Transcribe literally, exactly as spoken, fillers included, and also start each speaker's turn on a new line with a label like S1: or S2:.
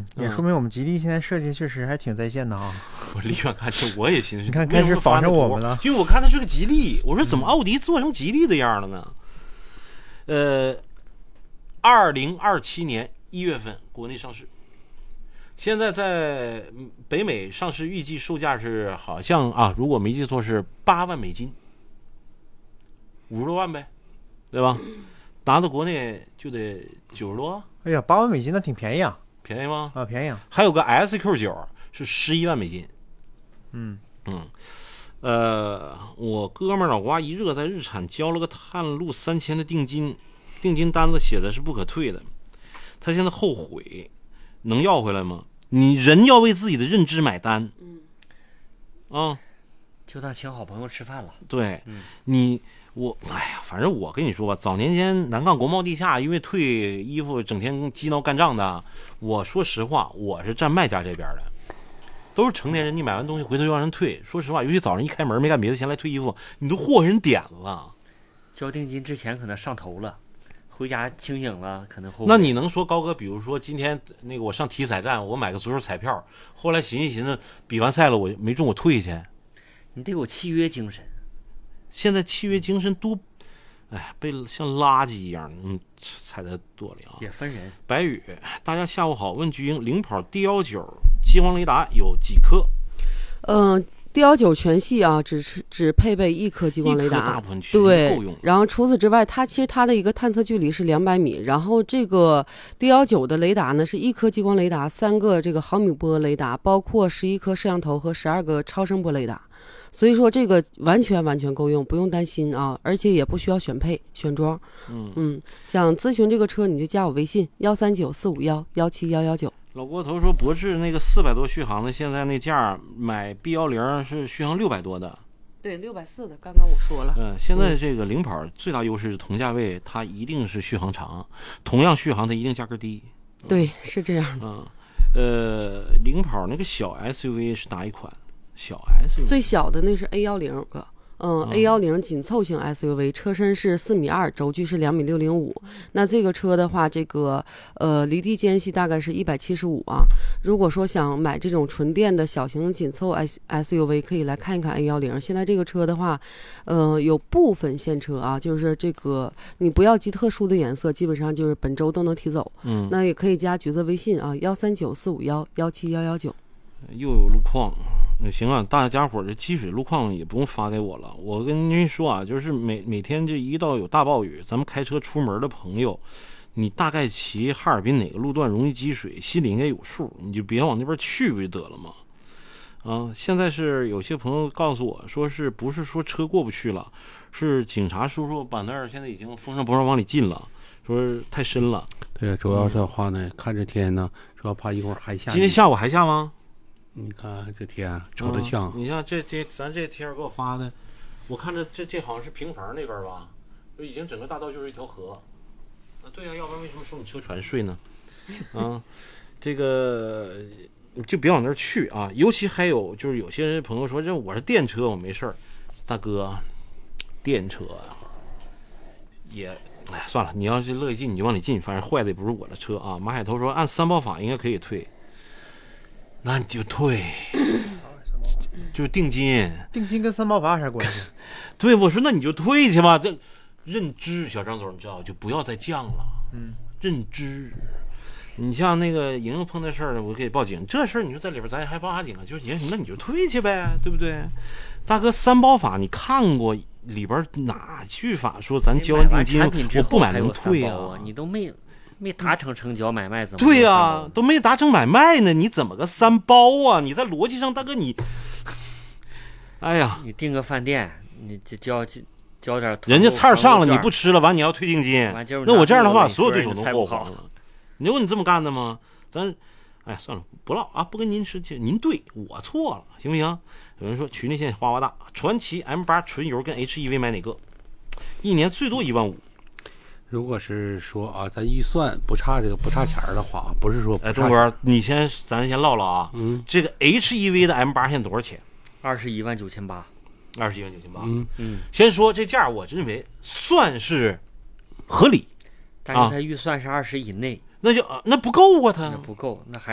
S1: 嗯，也说明我们吉利现在设计确实还挺在线的啊。
S2: 我离远看，这我也寻思，
S1: 你看开始仿着我们了，
S2: 因为我看它是个吉利，我说怎么奥迪做成吉利的样了呢？呃，二零二七年一月份国内上市，现在在北美上市，预计售价是好像啊，如果没记错是八万美金，五十多万呗，对吧？拿到国内就得九十多。
S1: 哎呀，八万美金那挺便宜啊！
S2: 便宜吗？
S1: 啊，便宜啊！
S2: 还有个 S Q 九是十一万美金。
S1: 嗯
S2: 嗯，呃，我哥们儿老瓜一热在日产交了个探路三千的定金，定金单子写的是不可退的，他现在后悔，能要回来吗？你人要为自己的认知买单。嗯，啊，
S3: 就当请好朋友吃饭了。
S2: 对，
S3: 嗯，
S2: 你。我哎呀，反正我跟你说吧，早年间南岗国贸地下因为退衣服整天鸡挠干仗的，我说实话，我是站卖家这边的，都是成年人，你买完东西回头就让人退。说实话，尤其早上一开门没干别的，先来退衣服，你都祸人点了。
S3: 交定金之前可能上头了，回家清醒了可能后悔。
S2: 那你能说高哥，比如说今天那个我上体彩站，我买个足球彩票，后来寻思寻思，比完赛了我没中，我退去。
S3: 你得有契约精神。
S2: 现在契约精神多，哎，被像垃圾一样，嗯，踩在垛里啊。
S3: 也分人。
S2: 白宇，大家下午好。问菊英，领跑 D 一九激光雷达有几颗？
S4: 嗯、呃、，D 一九全系啊，只是只配备一颗激光雷达，
S2: 大部分区
S4: 对，
S2: 够用。
S4: 然后除此之外，它其实它的一个探测距离是两百米，然后这个 D 一九的雷达呢是一颗激光雷达，三个这个毫米波雷达，包括十一颗摄像头和十二个超声波雷达。所以说这个完全完全够用，不用担心啊，而且也不需要选配选装。
S2: 嗯
S4: 嗯，想咨询这个车你就加我微信幺三九四五幺幺七幺幺九。
S2: 老郭头说，博智那个四百多续航的，现在那价买 B 一零是续航六百多的。
S4: 对，六百四的，刚刚我说了。
S2: 嗯，现在这个领跑最大优势是同价位，它一定是续航长，同样续航它一定价格低。
S4: 嗯、对，是这样的。
S2: 嗯，呃，领跑那个小 S U V 是哪一款？小 S U V
S4: 最小的那是 A 一零个，嗯, 嗯 A 一零紧凑型 S U V， 车身是四米二，轴距是两米六零五。那这个车的话，这个呃离地间隙大概是一百七十五啊。如果说想买这种纯电的小型紧凑 S U V， 可以来看一看 A 一零。现在这个车的话，呃有部分现车啊，就是这个你不要极特殊的颜色，基本上就是本周都能提走。
S2: 嗯，
S4: 那也可以加橘子微信啊，幺三九四五幺幺七幺幺九。
S2: 又有路况。行啊，大家伙这积水路况也不用发给我了。我跟您说啊，就是每每天这一到有大暴雨，咱们开车出门的朋友，你大概骑哈尔滨哪个路段容易积水，心里应该有数，你就别往那边去不就得了吗？啊，现在是有些朋友告诉我说，是不是说车过不去了，是警察叔叔把那儿现在已经风上不让往里进了，说太深了。
S5: 对，主要是的话呢，看这天呢，主要怕一会儿还下。
S2: 今天下午还下吗？
S5: 你看这天瞅着像、
S2: 嗯，你像这这咱这天给我发的，我看着这这好像是平房那边吧，就已经整个大道就是一条河。啊，对啊，要不然为什么收你车船税呢？啊，这个就别往那儿去啊！尤其还有就是有些人朋友说，这我是电车，我没事儿。大哥，电车也哎呀算了，你要是乐意进你就往里进，反正坏的也不是我的车啊。马海头说按三包法应该可以退。那你就退，就是定金。
S1: 定金跟三包法啥关系？
S2: 对，我说那你就退去吧。这认知，小张总，你知道，就不要再降了。
S1: 嗯，
S2: 认知。你像那个莹莹碰那事儿，我给你报警。这事儿你说在里边，咱也还报啥警啊？就是也那你就退去呗，对不对？大哥，三包法你看过里边哪句法说咱交完定金我不买能退啊？
S3: 你都没。没达成成交买卖怎么？
S2: 对呀、啊，都没达成买卖呢，你怎么个三包啊？你在逻辑上，大哥你，哎呀，
S3: 你订个饭店，你就交交点，
S2: 人家菜上了你不吃了，完你要退定金，那我这样的话，所有对手都过黄了。你有你这么干的吗？咱，哎，算了，不唠啊，不跟您吃，您对我错了，行不行？有人说群里现在花花大，传祺 M 八 纯油跟 H E V 买哪个？一年最多一万五。
S5: 如果是说啊，咱预算不差这个不差钱的话，不是说不差。
S2: 哎，中国，你先咱先唠唠啊。
S5: 嗯，
S2: 这个 H E V 的 M 八 现在多少钱？
S3: 二十一万九千八。
S2: 二十一万九千八。
S5: 嗯
S3: 嗯。
S2: 先说这价，我认为算是合理，
S3: 但是它预算是二十以内，
S2: 那就那不够啊，它
S3: 那不够，那还。